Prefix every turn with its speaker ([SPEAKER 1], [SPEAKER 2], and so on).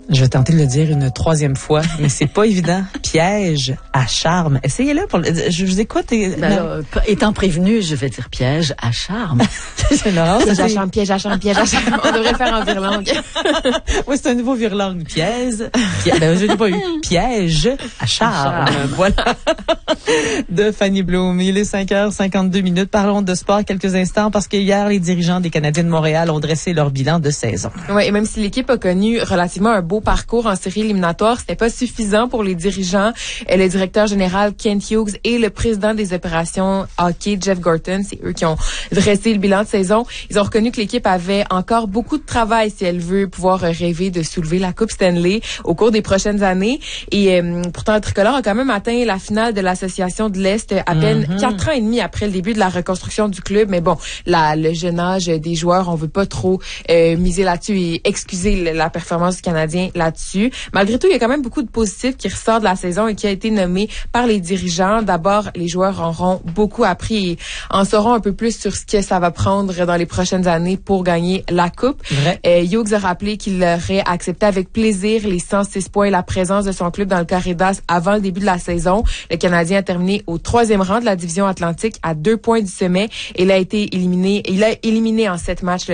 [SPEAKER 1] Je vais tenter de le dire une troisième fois, mais c'est pas évident. Piège à charme. Essayez-le je vous écoute.
[SPEAKER 2] Étant prévenu, je vais dire piège à charme.
[SPEAKER 1] C'est Laurence.
[SPEAKER 3] Piège à charme, piège à charme, piège à charme. On devrait le faire en virlangue.
[SPEAKER 1] Oui, c'est un nouveau virlangue. Je n'ai pas eu. Piège à charme. Voilà. De Fanny Bloom. Il est 5h52. Parlons de sport quelques instants parce que hier, les dirigeants des Canadiens de Montréal ont dressé leur bilan de saison.
[SPEAKER 3] Oui, et même si l'équipe a connu relativement un beau parcours en série éliminatoire, c'était pas suffisant pour les dirigeants. Le directeur général Kent Hughes et le président des opérations hockey Jeff Gorton, c'est eux qui ont dressé le bilan de saison. Ils ont reconnu que l'équipe avait encore beaucoup de travail si elle veut pouvoir rêver de soulever la Coupe Stanley au cours des prochaines années. Et pourtant, le tricolore a quand même atteint la finale de l'Association de l'Est à peine 4 ans et demi après le début de la reconstruction du club. Mais bon, le jeune âge des joueurs, on veut pas trop miser là-dessus et excuser la performance du Canadien là-dessus. Malgré tout, il y a quand même beaucoup de positifs qui ressortent de la saison et qui a été nommé par les dirigeants. D'abord, les joueurs auront beaucoup appris et en sauront un peu plus sur ce que ça va prendre dans les prochaines années pour gagner la Coupe. Hughes a rappelé qu'il aurait accepté avec plaisir les 106 points et la présence de son club dans le carré d'as avant le début de la saison. Le Canadien a terminé au 3e rang de la division Atlantique à 2 points du sommet et il a éliminé en 7 matchs